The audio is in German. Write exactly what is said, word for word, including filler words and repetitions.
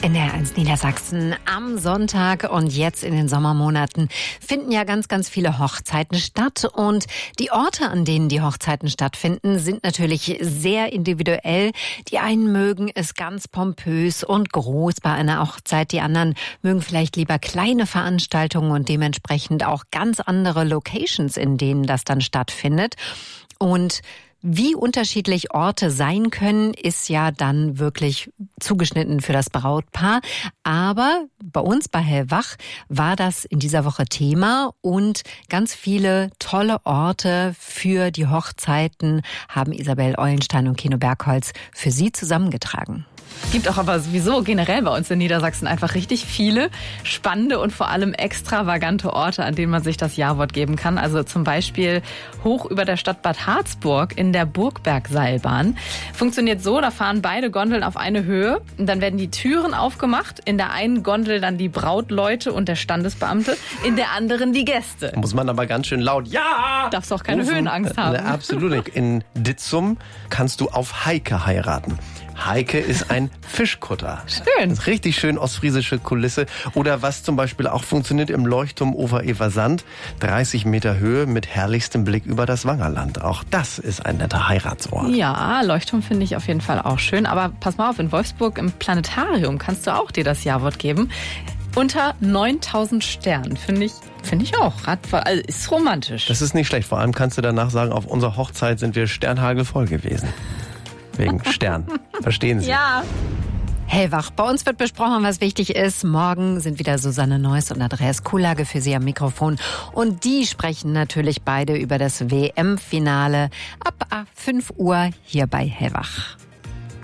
In der eins Niedersachsen am Sonntag und jetzt in den Sommermonaten finden ja ganz, ganz viele Hochzeiten statt. Und die Orte, an denen die Hochzeiten stattfinden, sind natürlich sehr individuell. Die einen mögen es ganz pompös und groß bei einer Hochzeit. Die anderen mögen vielleicht lieber kleine Veranstaltungen und dementsprechend auch ganz andere Locations, in denen das dann stattfindet. Und wie unterschiedlich Orte sein können, ist ja dann wirklich zugeschnitten für das Brautpaar. Aber bei uns bei Hellwach war das in dieser Woche Thema und ganz viele tolle Orte für die Hochzeiten haben Isabel Eulenstein und Keno Bergholz für Sie zusammengetragen. Es gibt auch aber sowieso generell bei uns in Niedersachsen einfach richtig viele spannende und vor allem extravagante Orte, an denen man sich das Ja-Wort geben kann. Also zum Beispiel hoch über der Stadt Bad Harzburg in der Burgbergseilbahn. Funktioniert so, da fahren beide Gondeln auf eine Höhe und dann werden die Türen aufgemacht. In der einen Gondel dann die Brautleute und der Standesbeamte, in der anderen die Gäste. Muss man aber ganz schön laut Ja! Darfst auch keine rufen. Höhenangst haben. Äh, absolut nicht. In Ditzum kannst du auf Heike heiraten. Heike ist ein Fischkutter. Schön. Richtig schön ostfriesische Kulisse. Oder was zum Beispiel auch funktioniert im Leuchtturm Ober-Eversand. dreißig Meter Höhe mit herrlichstem Blick über das Wangerland. Auch das ist ein netter Heiratsort. Ja, Leuchtturm finde ich auf jeden Fall auch schön. Aber pass mal auf, in Wolfsburg im Planetarium kannst du auch dir das Ja-Wort geben. Unter neuntausend Sternen, finde ich, finde ich auch. Also ist romantisch. Das ist nicht schlecht. Vor allem kannst du danach sagen, auf unserer Hochzeit sind wir sternhagelvoll gewesen. Wegen Stern. Verstehen Sie? Ja. Hellwach. Bei uns wird besprochen, was wichtig ist. Morgen sind wieder Susanne Neuss und Andreas Kuhlage für Sie am Mikrofon. Und die sprechen natürlich beide über das W M-Finale ab fünf Uhr hier bei Hellwach.